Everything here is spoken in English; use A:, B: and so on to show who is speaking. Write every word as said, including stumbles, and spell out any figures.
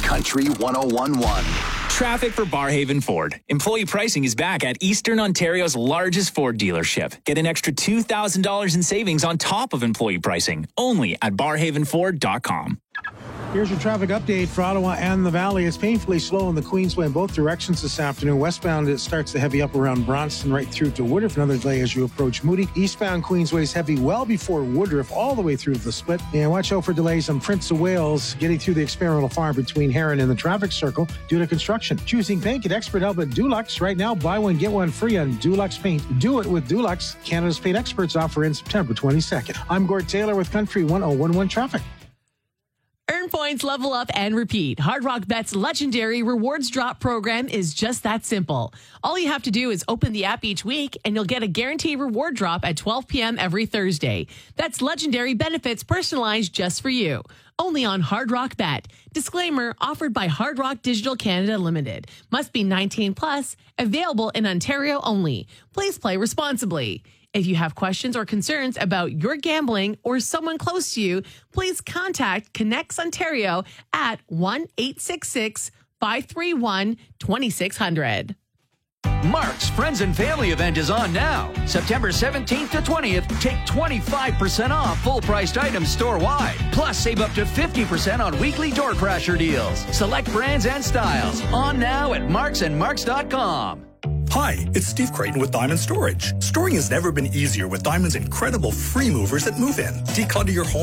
A: Country one oh one point one.
B: Traffic for Barhaven Ford. Employee pricing is back at Eastern Ontario's largest Ford dealership. Get an extra two thousand dollars in savings on top of employee pricing, only at barhaven ford dot com.
C: Here's your traffic update for Ottawa and the Valley. It's painfully slow in the Queensway in both directions this afternoon. Westbound, it starts to heavy up around Bronson right through to Woodruff. Another delay as you approach Moody. Eastbound Queensway is heavy well before Woodruff, all the way through the split. And watch out for delays on Prince of Wales getting through the experimental farm between Heron and the traffic circle due to construction. Choosing paint at Expert Elba Dulux. Right now, buy one, get one free on Dulux paint. Do it with Dulux. Canada's paint experts offer in September twenty-second. I'm Gord Taylor with Country one oh one point one Traffic.
D: Earn points, level up, and repeat. Hard Rock Bet's legendary rewards drop program is just that simple. All you have to do is open the app each week, and you'll get a guaranteed reward drop at twelve p.m. every Thursday. That's legendary benefits personalized just for you. Only on Hard Rock Bet. Disclaimer, offered by Hard Rock Digital Canada Limited. Must be nineteen plus. Available in Ontario only. Please play responsibly. If you have questions or concerns about your gambling or someone close to you, please contact Connects Ontario at one eight six six, five three one, two six zero zero.
E: Mark's Friends and Family event is on now. September seventeenth to twentieth, take twenty-five percent off full-priced items store-wide. Plus, save up to fifty percent on weekly door crasher deals. Select brands and styles. On now at marks and marks dot com.
F: Hi, it's Steve Creighton with Diamond Storage. Storing has never been easier with Diamond's incredible free movers that move in. Declutter your home